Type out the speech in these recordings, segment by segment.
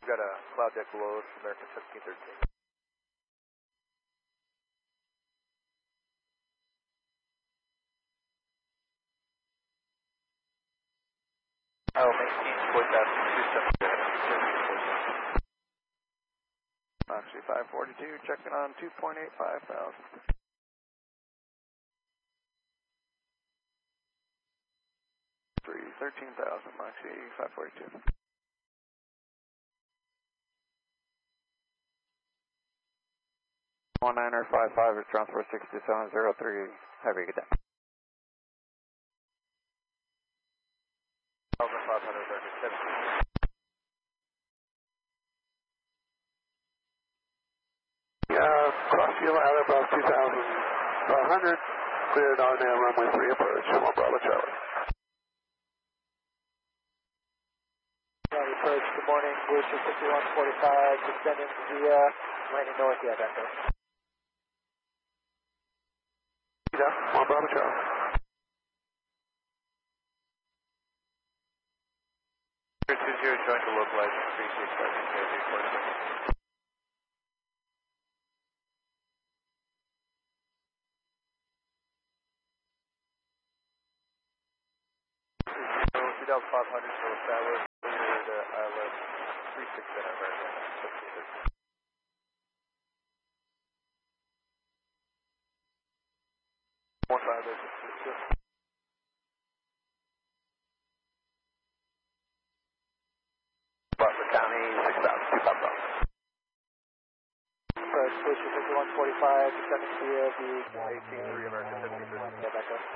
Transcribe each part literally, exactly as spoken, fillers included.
We've got a cloud deck below us, American seventeen thirteen. Oh, maintain four thousand two seventy. Moxie five forty-two, checking on two point eight five thousand. three thirteen thousand, Moxie five forty-two. one niner five five is transfer six two seven zero three, have a good day. one thousand five hundred thirty-seven. Yeah, cross fuel out above two thousand five hundred, cleared on now runway three approach, one Bravo Charlie. Charlie approach, good morning, Booster fifty-one forty-five, descending via landing north, yeah, that's it. Yeah, one Bravo Charlie. two zero, join to localize three six five three four six. two thousand five hundred, so established, cleared uh, I L S three six seven, American seventeen thirteen. one five eight six two. Butler County, six thousand, two Papa. Approach, Booster fifty-one forty-five, descending via the eighteen three, American seventeen thirteen, yeah, back up.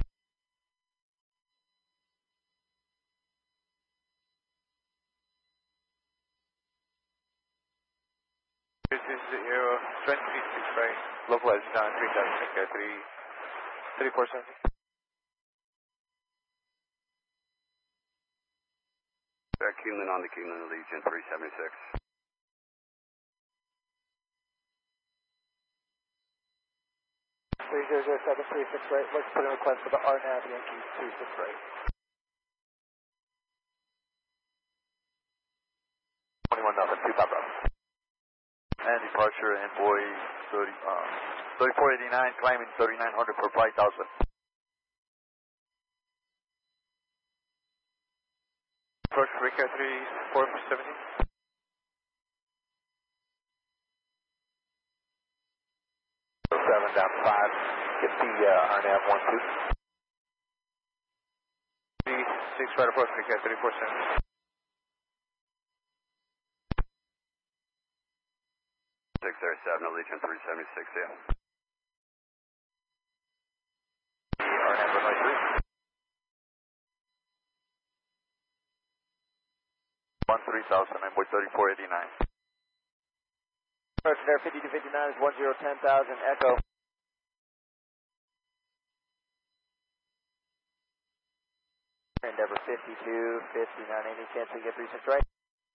This is the Aero twenty-six, right? Localized down three thousand, okay, three, three four seven. Back Keeneland on the Keeneland Legion, three seventy-six. three zero zero seven three six right, let's put in a request for the R N A V Yankee two six right. twenty-one nothing, two Papa. And departure employee thirty, uh, thirty-four eighty-nine, climbing thirty-nine hundred per five thousand. Approach Rica three four seventy. seven down five, get the uh, R N A V one two. three six right approach Rica three four seventy. six zero seven, Allegiant three seventy-six, yeah. R N A V runway three. one three thousand, and we're thirty-four eighty-nine. Approach there fifty-two fifty-nine is one zero ten thousand, Echo. Endeavor fifty-two fifty-nine, any chance we get three six right?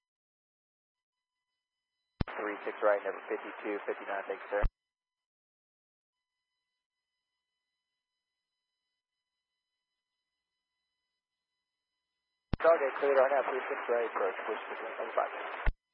three six right, Endeavor fifty-two fifty-nine, thanks sir. Target cleared, R N A V three six right, approach, push to five.